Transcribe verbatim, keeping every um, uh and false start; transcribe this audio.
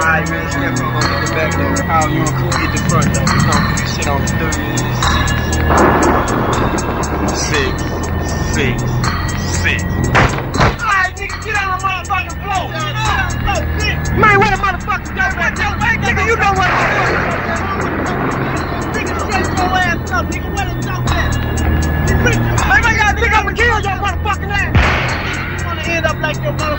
Alright, man, step up, go get the back door. How you and crew get the front door? We comfortable, sit on the third seat. Six, six.